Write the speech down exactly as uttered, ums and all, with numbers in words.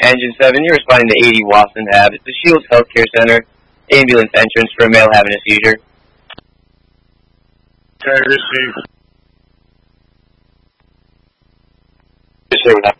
Engine seven, you're responding to eighty Watson Ave. It's the Shields Healthcare Center ambulance entrance for a male having a seizure. Okay, receive. Receive now.